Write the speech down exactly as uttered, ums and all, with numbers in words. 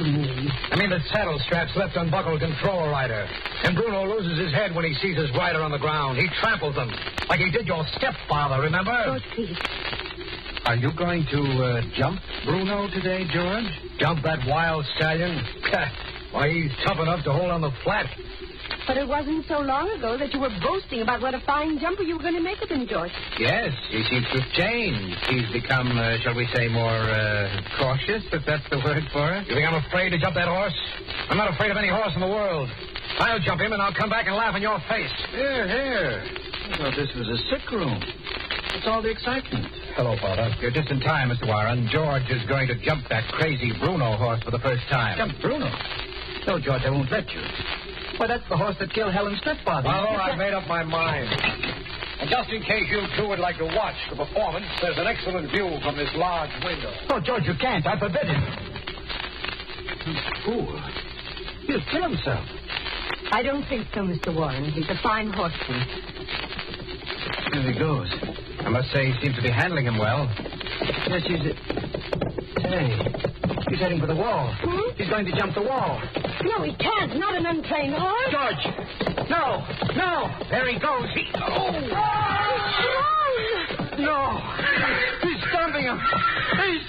you mean? I mean the saddle straps left unbuckled control rider. And Bruno loses his head when he sees his rider on the ground. He tramples them, like he did your stepfather, remember? George, please. Are you going to uh, jump Bruno today, George? Jump that wild stallion? Why, he's tough enough to hold on the flat. But it wasn't so long ago that you were boasting about what a fine jumper you were going to make of him, George. Yes, he seems to have changed. He's become, uh, shall we say, more uh, cautious, if that's the word for it. You think I'm afraid to jump that horse? I'm not afraid of any horse in the world. I'll jump him, and I'll come back and laugh in your face. Here, here. I thought this was a sick room. What's all the excitement? Hello, Father. You're just in time, Mister Warren. George is going to jump that crazy Bruno horse for the first time. Jump Bruno? No, George, I won't let you. Why, that's the horse that killed Helen's stepfather. Well, I've made up my mind. And just in case you two would like to watch the performance, there's an excellent view from this large window. Oh, George, you can't. I forbid it. Fool. He'll kill himself. I don't think so, Mister Warren. He's a fine horseman. There he goes. I must say he seems to be handling him well. Yes, he's... A... Hey, he's heading for the wall. Hmm? He's going to jump the wall. No, he can't. Not an untrained horse. George! No! No! There he goes. He... Oh! Oh! No! He's stomping him! He's